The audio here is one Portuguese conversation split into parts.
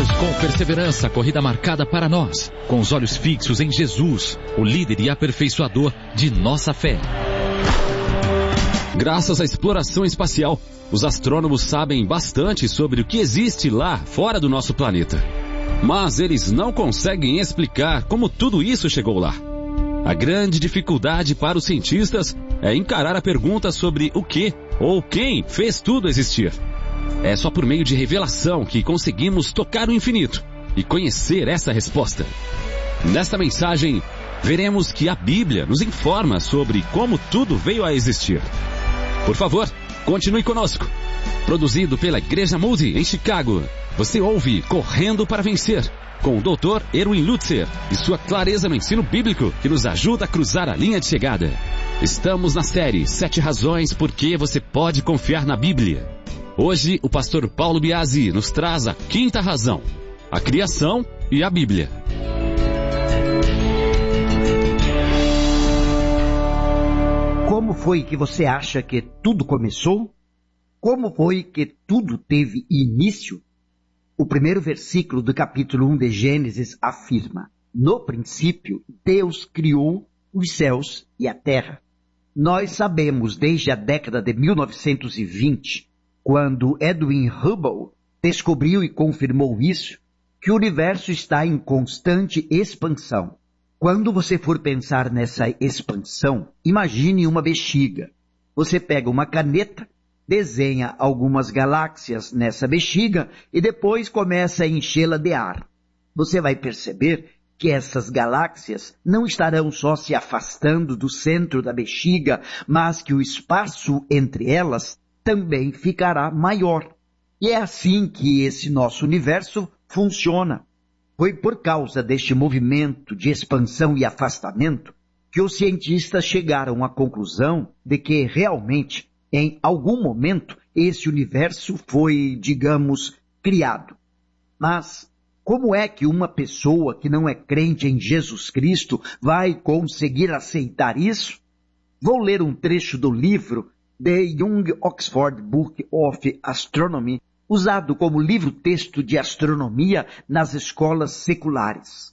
Seguimos com perseverança a corrida marcada para nós, com os olhos fixos em Jesus, o líder e aperfeiçoador de nossa fé. Graças à exploração espacial, os astrônomos sabem bastante sobre o que existe lá fora do nosso planeta. Mas eles não conseguem explicar como tudo isso chegou lá. A grande dificuldade para os cientistas é encarar a pergunta sobre o que ou quem fez tudo existir. É só por meio de revelação que conseguimos tocar o infinito e conhecer essa resposta. Nesta mensagem, veremos que a Bíblia nos informa sobre como tudo veio a existir. Por favor, continue conosco. Produzido pela Igreja Moody em Chicago, você ouve Correndo para Vencer, com o Dr. Erwin Lutzer e sua clareza no ensino bíblico que nos ajuda a cruzar a linha de chegada. Estamos na série 7 razões por que você pode confiar na Bíblia. Hoje, o pastor Paulo Biasi nos traz a 5ª razão, a criação e a Bíblia. Como foi que você acha que tudo começou? Como foi que tudo teve início? O primeiro versículo do capítulo 1 de Gênesis afirma: no princípio, Deus criou os céus e a terra. Nós sabemos desde a década de 1920, quando Edwin Hubble descobriu e confirmou isso, que o universo está em constante expansão. Quando você for pensar nessa expansão, imagine uma bexiga. Você pega uma caneta, desenha algumas galáxias nessa bexiga e depois começa a enchê-la de ar. Você vai perceber que essas galáxias não estarão só se afastando do centro da bexiga, mas que o espaço entre elas também ficará maior. E é assim que esse nosso universo funciona. Foi por causa deste movimento de expansão e afastamento que os cientistas chegaram à conclusão de que realmente, em algum momento, esse universo foi, digamos, criado. Mas como é que uma pessoa que não é crente em Jesus Cristo vai conseguir aceitar isso? Vou ler um trecho do livro The Young Oxford Book of Astronomy, usado como livro-texto de astronomia nas escolas seculares.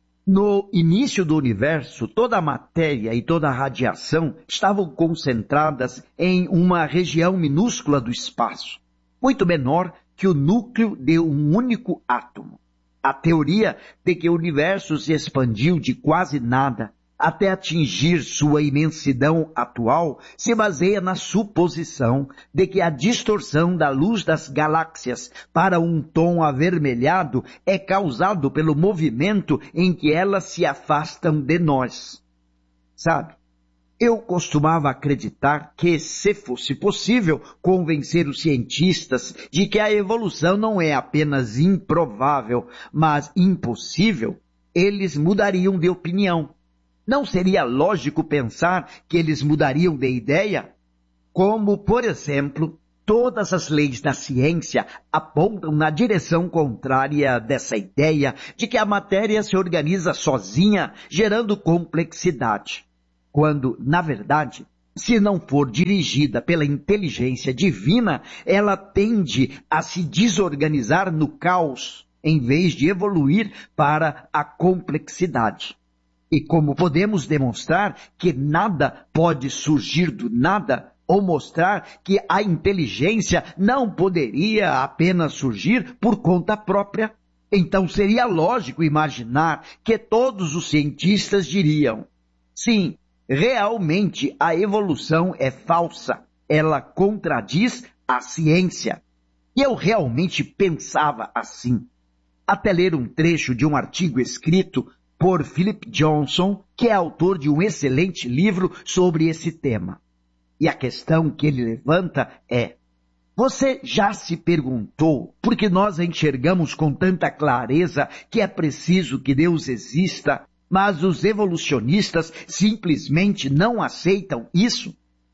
No início do universo, toda a matéria e toda a radiação estavam concentradas em uma região minúscula do espaço, muito menor que o núcleo de um único átomo. A teoria de que o universo se expandiu de quase nada até atingir sua imensidão atual se baseia na suposição de que a distorção da luz das galáxias para um tom avermelhado é causado pelo movimento em que elas se afastam de nós. Sabe, eu costumava acreditar que, se fosse possível convencer os cientistas de que a evolução não é apenas improvável, mas impossível, eles mudariam de opinião. Não seria lógico pensar que eles mudariam de ideia? Como, por exemplo, todas as leis da ciência apontam na direção contrária dessa ideia de que a matéria se organiza sozinha, gerando complexidade. Quando, na verdade, se não for dirigida pela inteligência divina, ela tende a se desorganizar no caos, em vez de evoluir para a complexidade. E como podemos demonstrar que nada pode surgir do nada, ou mostrar que a inteligência não poderia apenas surgir por conta própria, então seria lógico imaginar que todos os cientistas diriam: sim, realmente a evolução é falsa, ela contradiz a ciência. E eu realmente pensava assim, até ler um trecho de um artigo escrito por Philip Johnson, que é autor de um excelente livro sobre esse tema. E a questão que ele levanta é: você já se perguntou por que nós enxergamos com tanta clareza que é preciso que Deus exista, mas os evolucionistas simplesmente não aceitam isso?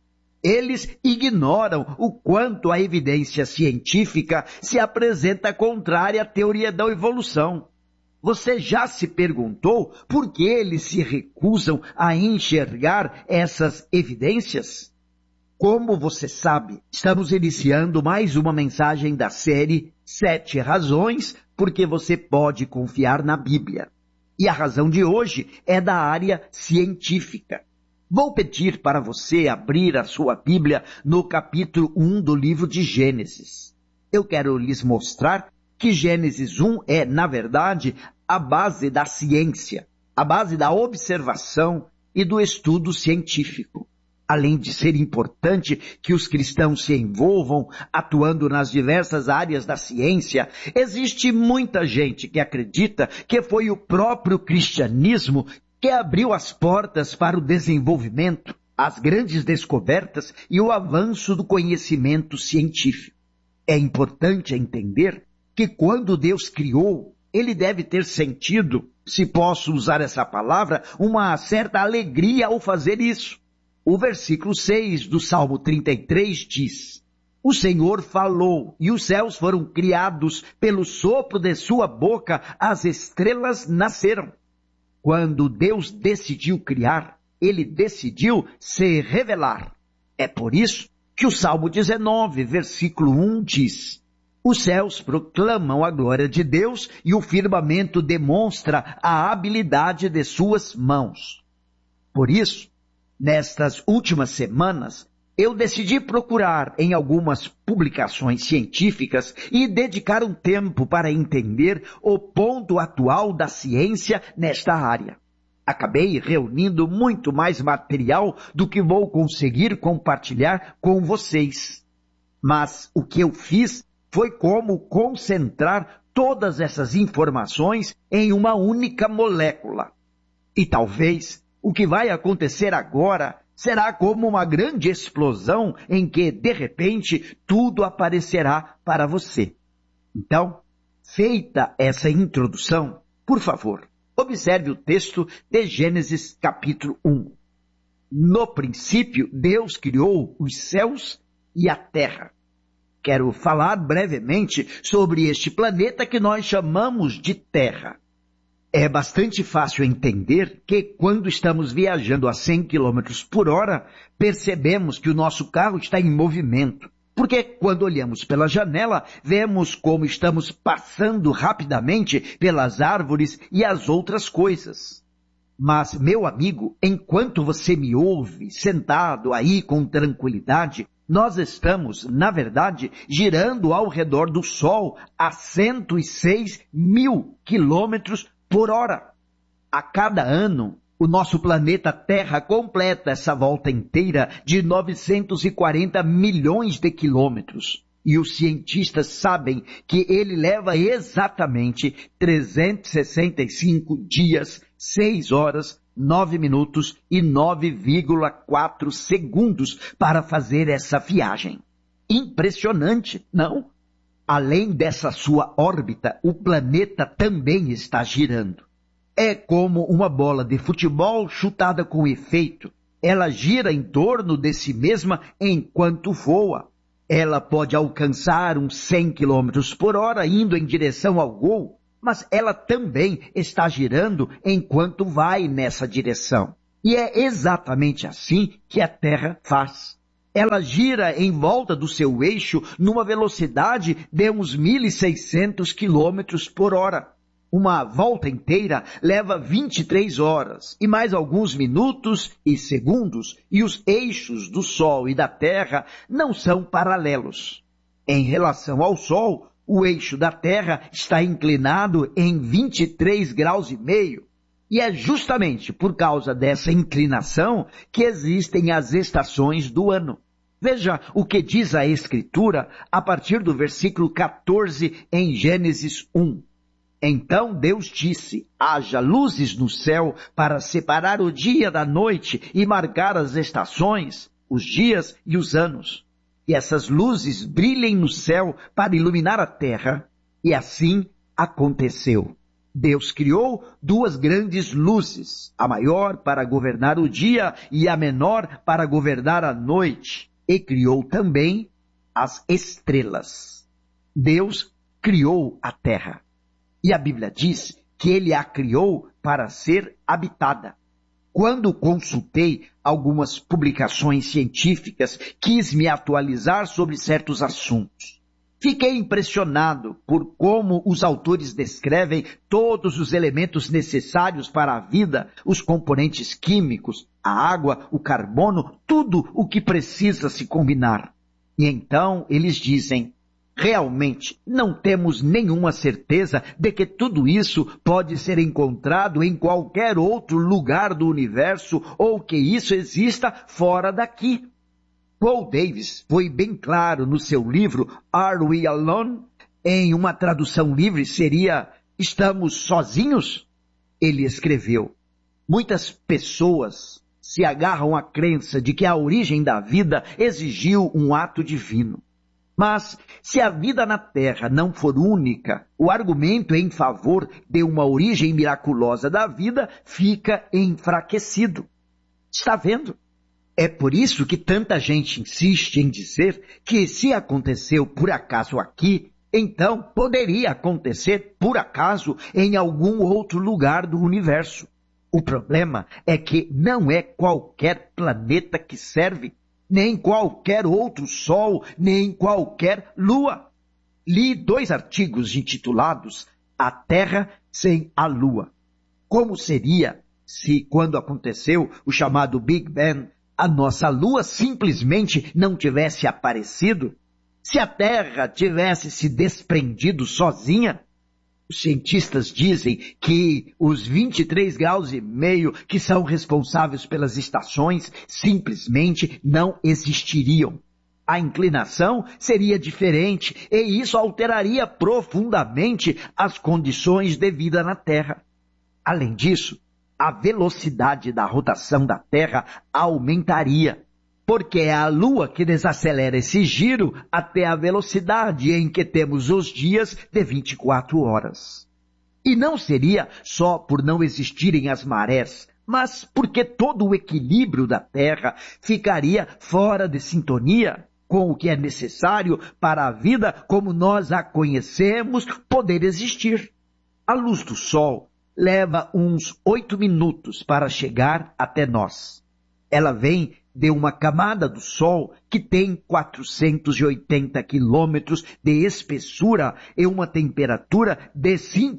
Eles ignoram o quanto a evidência científica se apresenta contrária à teoria da evolução. Você já se perguntou por que eles se recusam a enxergar essas evidências? Como você sabe, estamos iniciando mais uma mensagem da série 7 razões porque você pode confiar na Bíblia. E a razão de hoje é da área científica. Vou pedir para você abrir a sua Bíblia no capítulo 1 do livro de Gênesis. Eu quero lhes mostrar que Gênesis 1 é, na verdade, a base da ciência, a base da observação e do estudo científico. Além de ser importante que os cristãos se envolvam atuando nas diversas áreas da ciência, existe muita gente que acredita que foi o próprio cristianismo que abriu as portas para o desenvolvimento, as grandes descobertas e o avanço do conhecimento científico. É importante entender que quando Deus criou, ele deve ter sentido, se posso usar essa palavra, uma certa alegria ao fazer isso. O versículo 6 do Salmo 33 diz: O Senhor falou, e os céus foram criados, pelo sopro de sua boca as estrelas nasceram. Quando Deus decidiu criar, ele decidiu se revelar. É por isso que o Salmo 19, versículo 1 diz: Os céus proclamam a glória de Deus e o firmamento demonstra a habilidade de suas mãos. Por isso, nestas últimas semanas, eu decidi procurar em algumas publicações científicas e dedicar um tempo para entender o ponto atual da ciência nesta área. Acabei reunindo muito mais material do que vou conseguir compartilhar com vocês. Mas o que eu fiz foi como concentrar todas essas informações em uma única molécula. E talvez o que vai acontecer agora será como uma grande explosão em que, de repente, tudo aparecerá para você. Então, feita essa introdução, por favor, observe o texto de Gênesis capítulo 1. No princípio, Deus criou os céus e a terra. Quero falar brevemente sobre este planeta que nós chamamos de Terra. É bastante fácil entender que quando estamos viajando a 100 km por hora, percebemos que o nosso carro está em movimento. Porque quando olhamos pela janela, vemos como estamos passando rapidamente pelas árvores e as outras coisas. Mas, meu amigo, enquanto você me ouve, sentado aí com tranquilidade, nós estamos, na verdade, girando ao redor do Sol a 106 mil quilômetros por hora. A cada ano, o nosso planeta Terra completa essa volta inteira de 940 milhões de quilômetros. E os cientistas sabem que ele leva exatamente 365 dias, 6 horas, 9 minutos e 9,4 segundos para fazer essa viagem. Impressionante, não? Além dessa sua órbita, o planeta também está girando. É como uma bola de futebol chutada com efeito. Ela gira em torno de si mesma enquanto voa. Ela pode alcançar uns 100 km por hora indo em direção ao gol, mas ela também está girando enquanto vai nessa direção. E é exatamente assim que a Terra faz. Ela gira em volta do seu eixo numa velocidade de uns 1.600 km por hora. Uma volta inteira leva 23 horas e mais alguns minutos e segundos, e os eixos do Sol e da Terra não são paralelos. Em relação ao Sol, o eixo da Terra está inclinado em 23 graus e meio. E é justamente por causa dessa inclinação que existem as estações do ano. Veja o que diz a Escritura a partir do versículo 14 em Gênesis 1. Então Deus disse: haja luzes no céu para separar o dia da noite e marcar as estações, os dias e os anos. E essas luzes brilhem no céu para iluminar a terra. E assim aconteceu. Deus criou duas grandes luzes, a maior para governar o dia e a menor para governar a noite. E criou também as estrelas. Deus criou a terra. E a Bíblia diz que ele a criou para ser habitada. Quando consultei algumas publicações científicas, quis me atualizar sobre certos assuntos. Fiquei impressionado por como os autores descrevem todos os elementos necessários para a vida, os componentes químicos, a água, o carbono, tudo o que precisa se combinar. E então eles dizem: realmente não temos nenhuma certeza de que tudo isso pode ser encontrado em qualquer outro lugar do universo ou que isso exista fora daqui. Paul Davies foi bem claro no seu livro Are We Alone? Em uma tradução livre seria Estamos sozinhos? Ele escreveu: muitas pessoas se agarram à crença de que a origem da vida exigiu um ato divino. Mas, se a vida na Terra não for única, o argumento em favor de uma origem miraculosa da vida fica enfraquecido. Está vendo? É por isso que tanta gente insiste em dizer que se aconteceu por acaso aqui, então poderia acontecer por acaso em algum outro lugar do universo. O problema é que não é qualquer planeta que serve, nem qualquer outro sol, nem qualquer lua. Li 2 artigos intitulados A Terra sem a Lua. Como seria se, quando aconteceu o chamado Big Bang, a nossa Lua simplesmente não tivesse aparecido? Se a Terra tivesse se desprendido sozinha? Os cientistas dizem que os 23,5 graus que são responsáveis pelas estações simplesmente não existiriam. A inclinação seria diferente e isso alteraria profundamente as condições de vida na Terra. Além disso, a velocidade da rotação da Terra aumentaria, porque é a Lua que desacelera esse giro até a velocidade em que temos os dias de 24 horas. E não seria só por não existirem as marés, mas porque todo o equilíbrio da Terra ficaria fora de sintonia com o que é necessário para a vida como nós a conhecemos poder existir. A luz do Sol leva uns 8 minutos para chegar até nós. Ela vem de uma camada do Sol que tem 480 quilômetros de espessura e uma temperatura de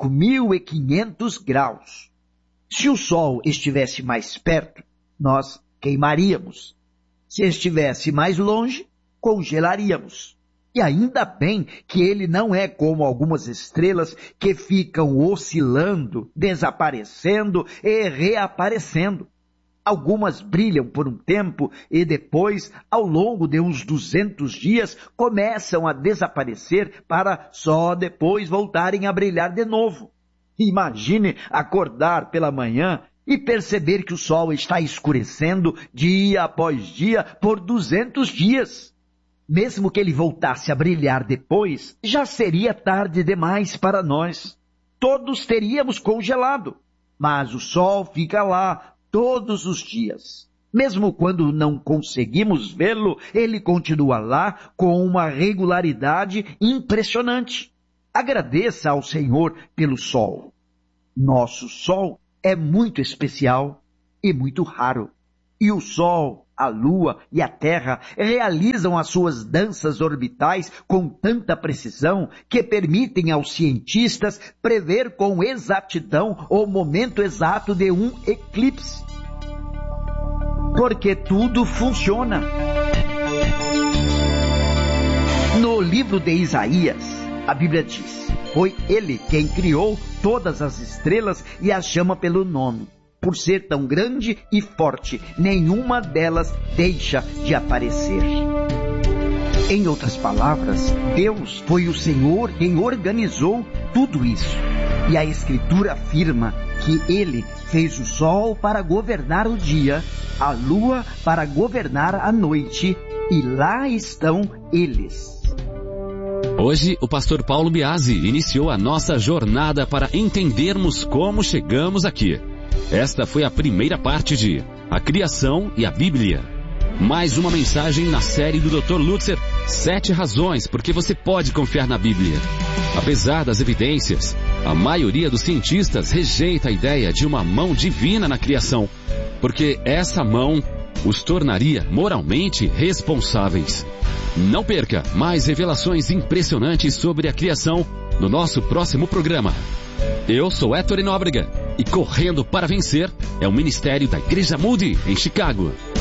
5.500 graus. Se o Sol estivesse mais perto, nós queimaríamos. Se estivesse mais longe, congelaríamos. E ainda bem que ele não é como algumas estrelas que ficam oscilando, desaparecendo e reaparecendo. Algumas brilham por um tempo e depois, ao longo de uns 200 dias, começam a desaparecer para só depois voltarem a brilhar de novo. Imagine acordar pela manhã e perceber que o sol está escurecendo dia após dia por 200 dias. Mesmo que ele voltasse a brilhar depois, já seria tarde demais para nós. Todos teríamos congelado, mas o sol fica lá todos os dias. Mesmo quando não conseguimos vê-lo, ele continua lá com uma regularidade impressionante. Agradeça ao Senhor pelo sol. Nosso sol é muito especial e muito raro. E o sol, a lua e a terra realizam as suas danças orbitais com tanta precisão que permitem aos cientistas prever com exatidão o momento exato de um eclipse. Porque tudo funciona. No livro de Isaías, a Bíblia diz: foi ele quem criou todas as estrelas e as chama pelo nome. Por ser tão grande e forte, nenhuma delas deixa de aparecer. Em outras palavras, Deus foi o Senhor quem organizou tudo isso. E a Escritura afirma que Ele fez o sol para governar o dia, a lua para governar a noite, e lá estão eles. Hoje, o pastor Paulo Biasi iniciou a nossa jornada para entendermos como chegamos aqui. Esta foi a primeira parte de A Criação e a Bíblia. Mais uma mensagem na série do Dr. Lutzer, 7 razões porque você pode confiar na Bíblia. Apesar das evidências, a maioria dos cientistas rejeita a ideia de uma mão divina na criação. porque essa mão os tornaria moralmente responsáveis. Não perca mais revelações impressionantes sobre a criação no nosso próximo programa. Eu sou Héctor Nóbrega e Correndo para Vencer é o ministério da Igreja Moody em Chicago.